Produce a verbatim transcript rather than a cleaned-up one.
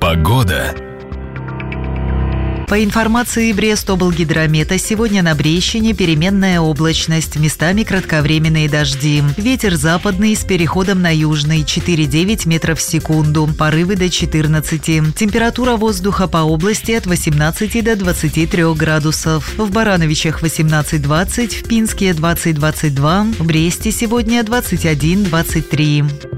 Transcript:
Погода. По информации Брест-облгидромета, сегодня на Брещине переменная облачность, местами кратковременные дожди. Ветер западный с переходом на южный, четыре-девять метров в секунду, порывы до четырнадцати. Температура воздуха по области от восемнадцати до двадцати трёх градусов. В Барановичах восемнадцать-двадцать, в Пинске двадцать-двадцать два, в Бресте сегодня двадцать один-двадцать три.